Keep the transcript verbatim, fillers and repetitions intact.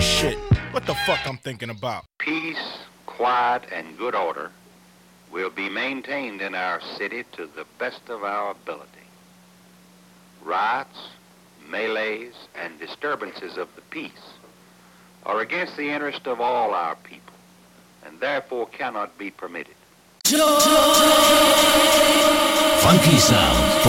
shit. What the fuck I'm thinking about? Peace, quiet, and good order will be maintained in our city to the best of our ability. Riots, melees, and disturbances of the peace are against the interest of all our people, and therefore cannot be permitted. Funky sound